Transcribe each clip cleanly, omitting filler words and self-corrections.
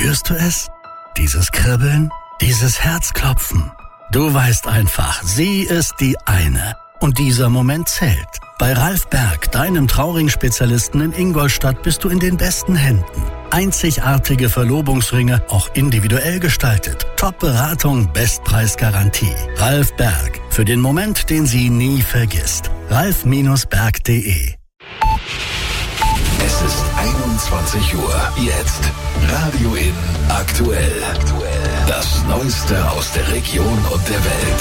Spürst du es? Dieses Kribbeln? Dieses Herzklopfen? Du weißt einfach, sie ist die eine. Und dieser Moment zählt. Bei Ralf Berg, deinem Trauring-Spezialisten in Ingolstadt, bist du in den besten Händen. Einzigartige Verlobungsringe, auch individuell gestaltet. Top-Beratung, Bestpreisgarantie. Ralf Berg, für den Moment, den sie nie vergisst. ralf-berg.de. Es ist 21 Uhr. Jetzt Radio In aktuell. Das Neueste aus der Region und der Welt.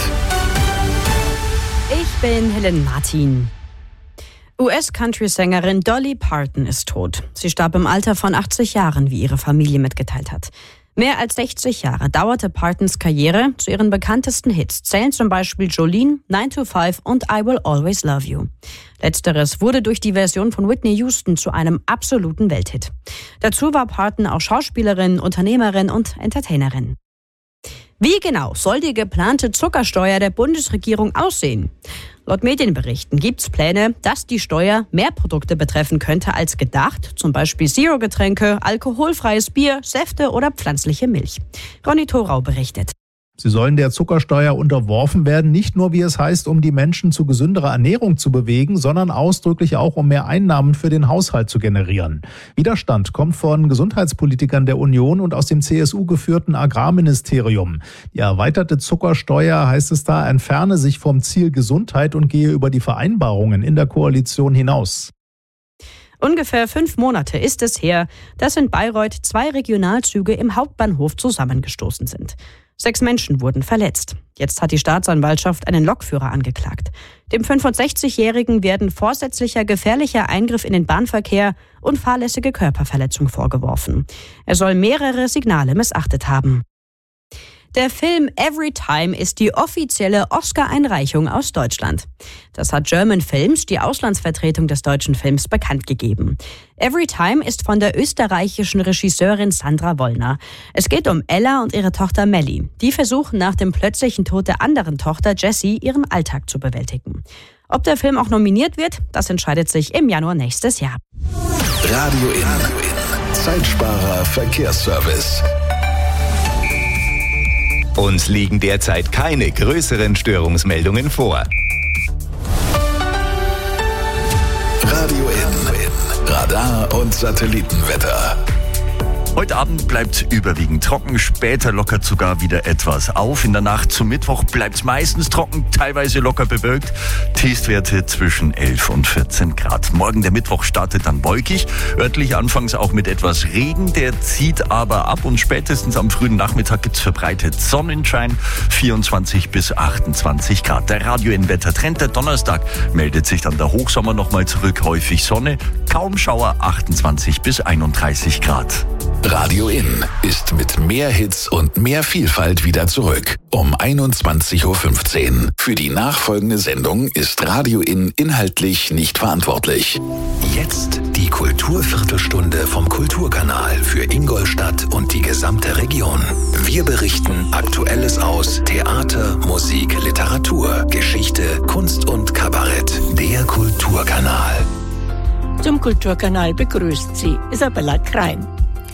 Ich bin Helen Martin. US-Country-Sängerin Dolly Parton ist tot. Sie starb im Alter von 80 Jahren, wie ihre Familie mitgeteilt hat. Mehr als 60 Jahre dauerte Partons Karriere. Zu ihren bekanntesten Hits zählen zum Beispiel Jolene, 9 to 5 und I Will Always Love You. Letzteres wurde durch die Version von Whitney Houston zu einem absoluten Welthit. Dazu war Parton auch Schauspielerin, Unternehmerin und Entertainerin. Wie genau soll die geplante Zuckersteuer der Bundesregierung aussehen? Laut Medienberichten gibt es Pläne, dass die Steuer mehr Produkte betreffen könnte als gedacht, zum Beispiel Zero-Getränke, alkoholfreies Bier, Säfte oder pflanzliche Milch. Ronny Thorau berichtet. Sie sollen der Zuckersteuer unterworfen werden, nicht nur, wie es heißt, um die Menschen zu gesünderer Ernährung zu bewegen, sondern ausdrücklich auch, um mehr Einnahmen für den Haushalt zu generieren. Widerstand kommt von Gesundheitspolitikern der Union und aus dem CSU-geführten Agrarministerium. Die erweiterte Zuckersteuer, heißt es da, entferne sich vom Ziel Gesundheit und gehe über die Vereinbarungen in der Koalition hinaus. Ungefähr 5 Monate ist es her, dass in Bayreuth 2 Regionalzüge im Hauptbahnhof zusammengestoßen sind. 6 Menschen wurden verletzt. Jetzt hat die Staatsanwaltschaft einen Lokführer angeklagt. Dem 65-Jährigen werden vorsätzlicher gefährlicher Eingriff in den Bahnverkehr und fahrlässige Körperverletzung vorgeworfen. Er soll mehrere Signale missachtet haben. Der Film Every Time ist die offizielle Oscar-Einreichung aus Deutschland. Das hat German Films, die Auslandsvertretung des deutschen Films, bekannt gegeben. Every Time ist von der österreichischen Regisseurin Sandra Wollner. Es geht um Ella und ihre Tochter Melly. Die versuchen nach dem plötzlichen Tod der anderen Tochter Jessie ihren Alltag zu bewältigen. Ob der Film auch nominiert wird, das entscheidet sich im Januar nächstes Jahr. Radio In. Zeitsparer Verkehrsservice. Uns liegen derzeit keine größeren Störungsmeldungen vor. Radio In. Radar und Satellitenwetter. Heute Abend bleibt überwiegend trocken, später lockert sogar wieder etwas auf. In der Nacht zum Mittwoch bleibt es meistens trocken, teilweise locker bewölkt. Tiefstwerte zwischen 11 und 14 Grad. Morgen der Mittwoch startet dann wolkig, örtlich anfangs auch mit etwas Regen, der zieht aber ab und spätestens am frühen Nachmittag gibt's verbreitet Sonnenschein, 24 bis 28 Grad. Der Radio-In-Wettertrend, der Donnerstag meldet sich dann der Hochsommer nochmal zurück, häufig Sonne, kaum Schauer, 28 bis 31 Grad. Radio In ist mit mehr Hits und mehr Vielfalt wieder zurück. Um 21.15 Uhr. Für die nachfolgende Sendung ist Radio In inhaltlich nicht verantwortlich. Jetzt die Kulturviertelstunde vom Kulturkanal für Ingolstadt und die gesamte Region. Wir berichten Aktuelles aus Theater, Musik, Literatur, Geschichte, Kunst und Kabarett. Der Kulturkanal. Zum Kulturkanal begrüßt sie Isabella Krein.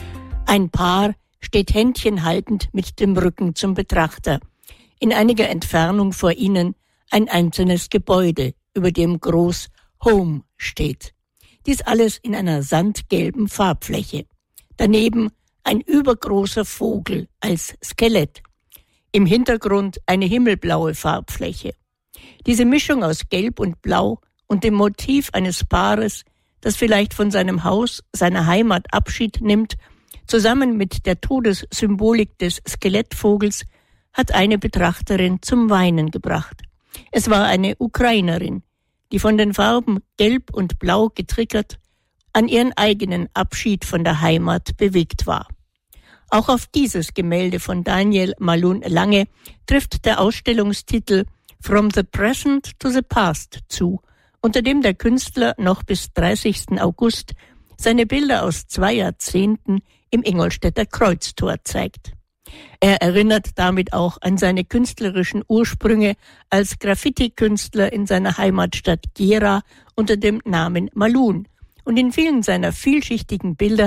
Ein Paar steht händchenhaltend mit dem Rücken zum Betrachter. In einiger Entfernung vor ihnen ein einzelnes Gebäude, über dem groß Home steht. Dies alles in einer sandgelben Farbfläche. Daneben ein übergroßer Vogel als Skelett. Im Hintergrund eine himmelblaue Farbfläche. Diese Mischung aus Gelb und Blau und dem Motiv eines Paares, das vielleicht von seinem Haus, seiner Heimat Abschied nimmt, zusammen mit der Todessymbolik des Skelettvogels, hat eine Betrachterin zum Weinen gebracht. Es war eine Ukrainerin, die von den Farben Gelb und Blau getriggert, an ihren eigenen Abschied von der Heimat bewegt war. Auch auf dieses Gemälde von Daniel Malun-Lange trifft der Ausstellungstitel From the Present to the Past zu, unter dem der Künstler noch bis 30. August seine Bilder aus 2 Jahrzehnten im Ingolstädter Kreuztor zeigt. Er erinnert damit auch an seine künstlerischen Ursprünge als Graffiti-Künstler in seiner Heimatstadt Gera unter dem Namen Malun. Und in vielen seiner vielschichtigen Bilder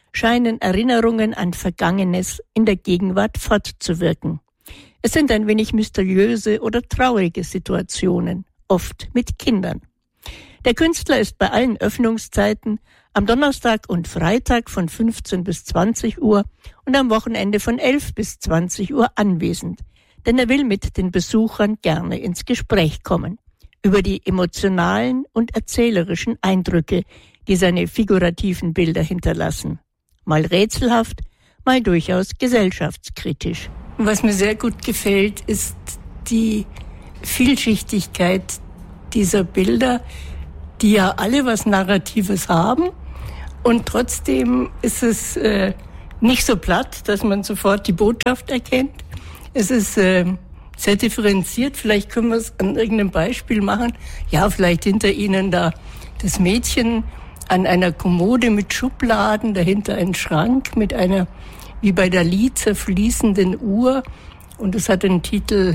scheinen Erinnerungen an Vergangenes in der Gegenwart fortzuwirken. Es sind ein wenig mysteriöse oder traurige Situationen, oft mit Kindern. Der Künstler ist bei allen Öffnungszeiten am Donnerstag und Freitag von 15 bis 20 Uhr und am Wochenende von 11 bis 20 Uhr anwesend, denn er will mit den Besuchern gerne ins Gespräch kommen über die emotionalen und erzählerischen Eindrücke, die seine figurativen Bilder hinterlassen. Mal rätselhaft, mal durchaus gesellschaftskritisch. Was mir sehr gut gefällt, ist die Vielschichtigkeit dieser Bilder, die ja alle was Narratives haben. Und trotzdem ist es nicht so platt, dass man sofort die Botschaft erkennt. Es ist sehr differenziert. Vielleicht können wir es an irgendeinem Beispiel machen. Ja, vielleicht hinter Ihnen da das Mädchen an einer Kommode mit Schubladen, dahinter ein Schrank mit einer, wie bei Dalí, zerfließenden Uhr. Und es hat den Titel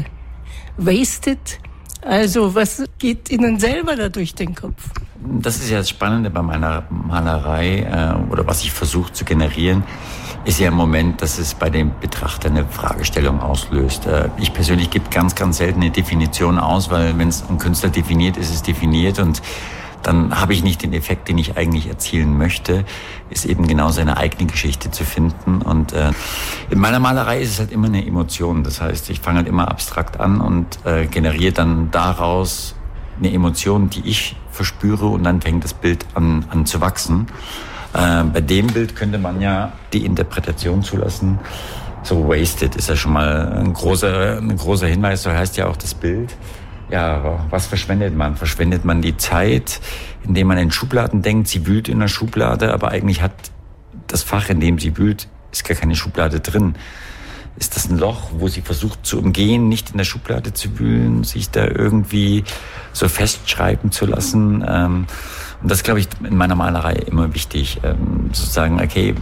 Wasted. Also was geht Ihnen selber da durch den Kopf? Das ist ja das Spannende bei meiner Malerei oder was ich versuche zu generieren, ist ja im Moment, dass es bei dem Betrachter eine Fragestellung auslöst. Ich persönlich gebe ganz, ganz selten eine Definition aus, weil wenn es ein Künstler definiert, ist es definiert und dann habe ich nicht den Effekt, den ich eigentlich erzielen möchte, ist eben genau seine eigene Geschichte zu finden. Und in meiner Malerei ist es halt immer eine Emotion. Das heißt, ich fange halt immer abstrakt an und generiere dann daraus eine Emotion, die ich verspüre und dann fängt das Bild an zu wachsen. Bei dem Bild könnte man ja die Interpretation zulassen. So wasted ist ja schon mal ein großer Hinweis, so heißt ja auch das Bild. Ja, was verschwendet man? Verschwendet man die Zeit, indem man in Schubladen denkt, sie wühlt in einer Schublade, aber eigentlich hat das Fach, in dem sie wühlt, ist gar keine Schublade drin. Ist das ein Loch, wo sie versucht zu umgehen, nicht in der Schublade zu wühlen, sich da irgendwie so festschreiben zu lassen? Und das, glaube ich, in meiner Malerei immer wichtig, sozusagen, okay,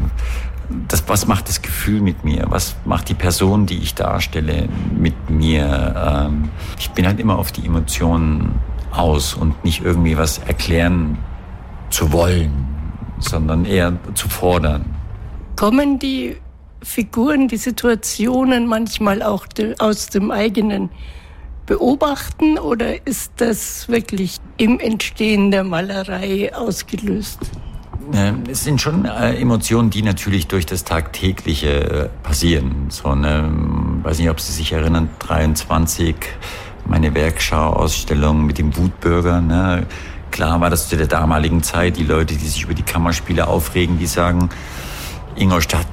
was macht das Gefühl mit mir? Was macht die Person, die ich darstelle, mit mir? Ich bin halt immer auf die Emotionen aus und nicht irgendwie was erklären zu wollen, sondern eher zu fordern. Kommen die Figuren, die Situationen manchmal auch aus dem eigenen Beobachten oder ist das wirklich im Entstehen der Malerei ausgelöst? Es sind schon Emotionen, die natürlich durch das Tagtägliche passieren. So eine, weiß nicht, ob Sie sich erinnern, 23, meine Werkschau-Ausstellung mit dem Wutbürger. Ne? Klar war das zu der damaligen Zeit, die Leute, die sich über die Kammerspiele aufregen, die sagen, Ingolstadt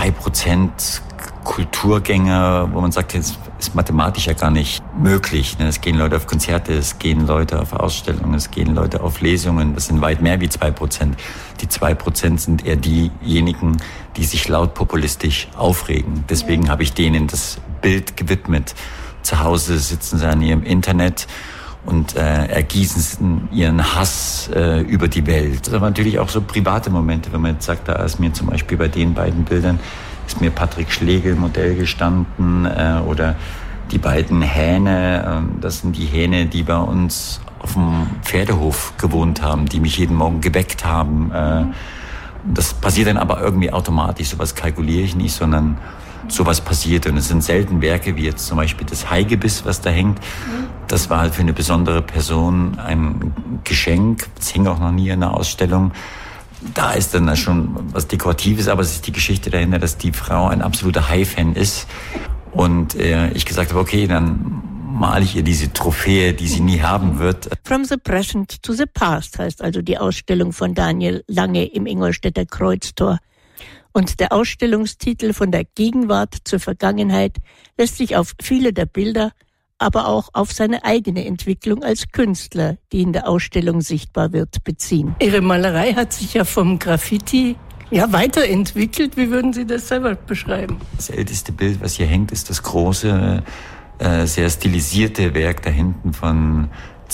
2% Kulturgänger, wo man sagt, das ist mathematisch ja gar nicht möglich. Es gehen Leute auf Konzerte, es gehen Leute auf Ausstellungen, es gehen Leute auf Lesungen. Das sind weit mehr wie 2%. Die 2% sind eher diejenigen, die sich laut populistisch aufregen. Deswegen habe ich denen das Bild gewidmet. Zu Hause sitzen sie an ihrem Internet und ergießen ihren Hass über die Welt. Aber natürlich auch so private Momente, wenn man jetzt sagt, da ist mir zum Beispiel bei den beiden Bildern ist mir Patrick Schlegel Modell gestanden oder die beiden Hähne, das sind die Hähne, die bei uns auf dem Pferdehof gewohnt haben, die mich jeden Morgen geweckt haben. Das passiert dann aber irgendwie automatisch, sowas kalkuliere ich nicht, sondern sowas passiert. Und es sind selten Werke, wie jetzt zum Beispiel das Haigebiss, was da hängt. Das war halt für eine besondere Person ein Geschenk. Das hing auch noch nie in der Ausstellung. Da ist dann schon was Dekoratives, aber es ist die Geschichte dahinter, dass die Frau ein absoluter Hai-Fan ist. Und ich gesagt habe, okay, dann male ich ihr diese Trophäe, die sie nie haben wird. From the Present to the Past heißt also die Ausstellung von Daniel Lange im Ingolstädter Kreuztor. Und der Ausstellungstitel von der Gegenwart zur Vergangenheit lässt sich auf viele der Bilder, aber auch auf seine eigene Entwicklung als Künstler, die in der Ausstellung sichtbar wird, beziehen. Ihre Malerei hat sich ja vom Graffiti weiterentwickelt. Wie würden Sie das selber beschreiben? Das älteste Bild, was hier hängt, ist das große, sehr stilisierte Werk da hinten von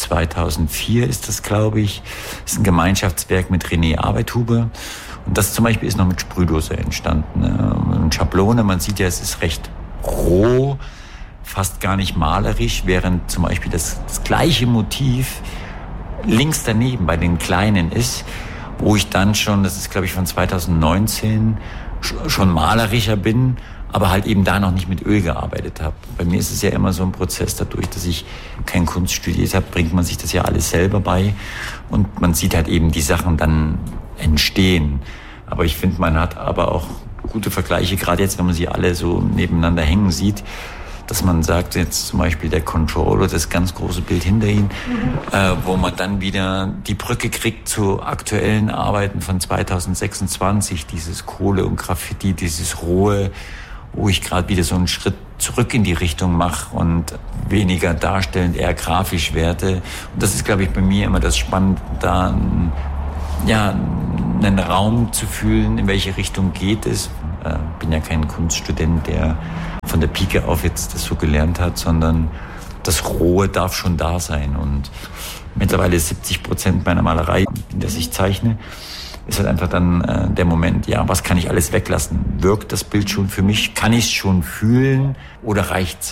2004 ist das, glaube ich. Das ist ein Gemeinschaftswerk mit René Arbeithuber. Und das zum Beispiel ist noch mit Sprühdose entstanden. Und Schablone, man sieht ja, es ist recht roh, fast gar nicht malerisch, während zum Beispiel das gleiche Motiv links daneben bei den Kleinen ist. wo ich dann schon, das ist glaube ich von 2019, schon malerischer bin, aber halt eben da noch nicht mit Öl gearbeitet habe. Bei mir ist es ja immer so ein Prozess, dadurch, dass ich kein Kunst studiert habe, bringt man sich das ja alles selber bei und man sieht halt eben die Sachen dann entstehen. Aber ich finde, man hat aber auch gute Vergleiche, gerade jetzt, wenn man sie alle so nebeneinander hängen sieht, dass man sagt, jetzt zum Beispiel der Controller, das ganz große Bild hinter ihm, wo man dann wieder die Brücke kriegt zu aktuellen Arbeiten von 2026, dieses Kohle und Graffiti, dieses Rohe, wo ich gerade wieder so einen Schritt zurück in die Richtung mache und weniger darstellend, eher grafisch werte. Und das ist, glaube ich, bei mir immer das Spannende, da einen Raum zu fühlen, in welche Richtung geht es. Bin ja kein Kunststudent, der von der Pike auf jetzt das so gelernt hat, sondern das Rohe darf schon da sein. Und mittlerweile 70% meiner Malerei, in der ich zeichne, ist halt einfach dann der Moment, ja, was kann ich alles weglassen? Wirkt das Bild schon für mich? Kann ich es schon fühlen oder reicht's?